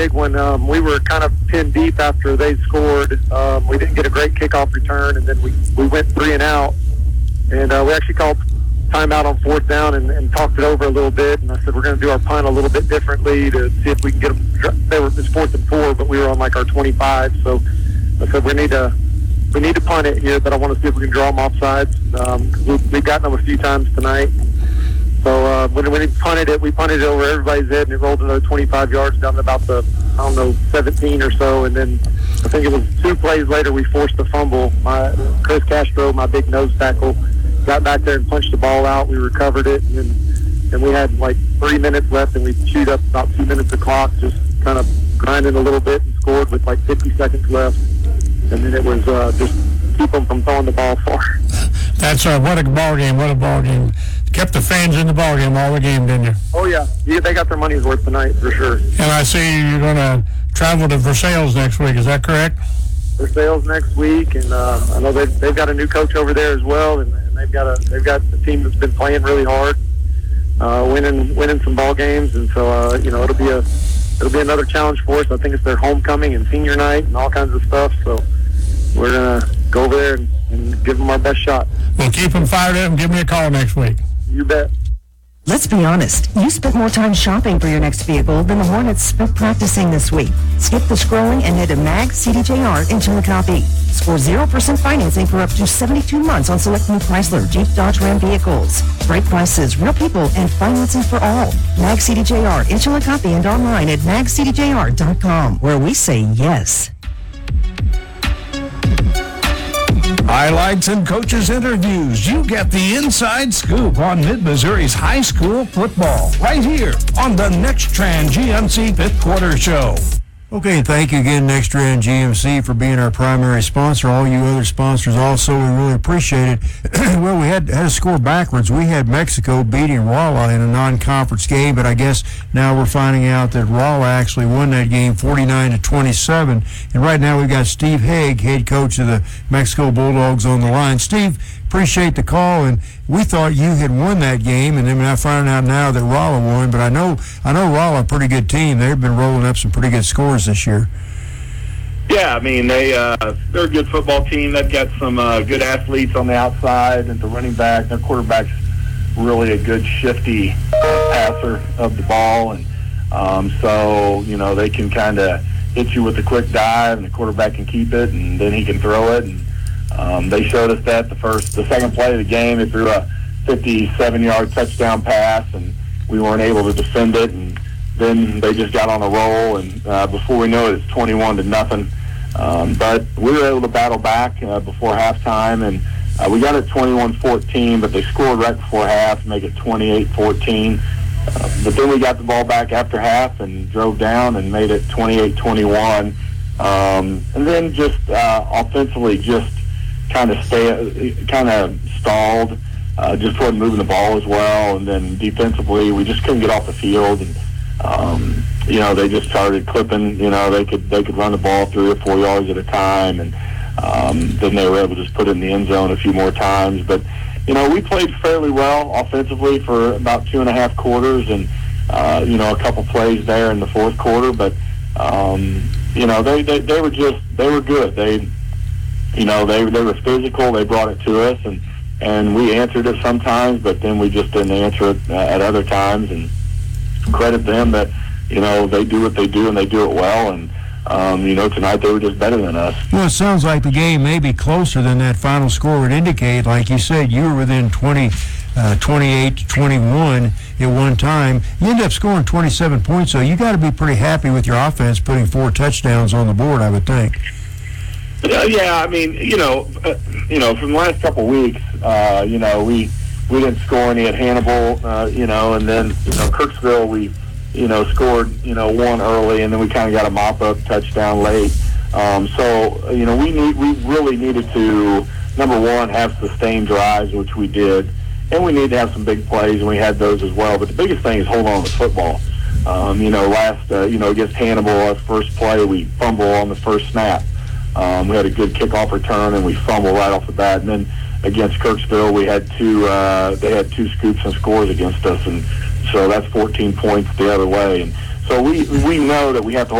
big one. We were kind of pinned deep after they scored. We didn't get a great kickoff return, and then we went 3 and out. And we actually called timeout on 4th down and talked it over a little bit. And I said we're going to do our punt a little bit differently to see if we can get them. It's 4th and 4, but we were on like our 25. So I said we need to punt it here, but I want to see if we can draw them off sides. We've gotten them a few times tonight. So when we punted it over everybody's head, and it rolled another 25 yards down to about the 17 or so. And then I think it was 2 plays later we forced the fumble. Chris Castro, my big nose tackle, got back there and punched the ball out. We recovered it, and we had like 3 minutes left, and we chewed up about 2 minutes of clock, just kind of grinding a little bit, and scored with like 50 seconds left. And then it was just keep them from throwing the ball far. That's what a ball game! What a ball game! Kept the fans in the ball game all the game, didn't you? Oh yeah, they got their money's worth tonight for sure. And I see you're going to travel to Versailles next week. Is that correct? Versailles next week, and I know they've got a new coach over there as well, and they've got a team that's been playing really hard, winning some ball games, and so it'll be another challenge for us. I think it's their homecoming and senior night and all kinds of stuff. So we're gonna go over there and give them our best shot. Well, keep them fired up and give me a call next week. You bet. Let's be honest. You spent more time shopping for your next vehicle than the Hornets spent practicing this week. Skip the scrolling and head to MAG CDJR in Chillicothe. Score 0% financing for up to 72 months on select new Chrysler, Jeep, Dodge, Ram vehicles. Great prices, real people, and financing for all. MAG CDJR in Chillicothe and online at magcdjr.com, where we say yes. Highlights and coaches' interviews. You get the inside scoop on Mid-Missouri's high school football right here on the Nextran GMC 5th Quarter Show. Okay, thank you again, Nextran GMC, for being our primary sponsor. All you other sponsors also, we really appreciate it. Well, we had to score backwards. We had Mexico beating Rolla in a non-conference game, but I guess now we're finding out that Rolla actually won that game 49-27. And right now we've got Steve Haig, head coach of the Mexico Bulldogs, on the line. Steve, appreciate the call, and we thought you had won that game, and then I find out now that Rolla won. But I know Rolla a pretty good team. They've been rolling up some pretty good scores this year. Yeah, I mean they're a good football team. They've got some good athletes on the outside, and the running back, their quarterback's really a good shifty passer of the ball, and so they can kind of hit you with a quick dive, and the quarterback can keep it, and then he can throw it. And they showed us that the second play of the game, they threw a 57-yard touchdown pass, and we weren't able to defend it, and then they just got on a roll, and before we know it, it's 21-0. But we were able to battle back before halftime, and we got it 21-14, but they scored right before half to make it 28-14. But then we got the ball back after half and drove down and made it 28-21. And then just offensively, just kind of stalled, just wasn't moving the ball as well. And then defensively, we just couldn't get off the field. And they just started clipping. They could run the ball 3 or 4 yards at a time, and then they were able to just put it in the end zone a few more times. But we played fairly well offensively for about 2.5 quarters, and a couple plays there in the fourth quarter. But they were good. They were physical. They brought it to us, and we answered it sometimes, but then we just didn't answer it at other times. And credit them that they do what they do, and they do it well. And tonight they were just better than us. Well, it sounds like the game may be closer than that final score would indicate. Like you said, you were within 28-21 at one time. You ended up scoring 27 points, so you got to be pretty happy with your offense putting 4 touchdowns on the board, I would think. Yeah, I mean, from the last couple of weeks, we didn't score any at Hannibal, and then, Kirksville, we, scored, one early, and then we kind of got a mop-up touchdown late. So we really needed to, number one, have sustained drives, which we did, and we needed to have some big plays, and we had those as well. But the biggest thing is hold on to the football. Against Hannibal, our first play, we fumble on the first snap. We had a good kickoff return, and we fumbled right off the bat. And then against Kirksville, we had they had 2 scoops and scores against us, and so that's 14 points the other way. And so we know that we have to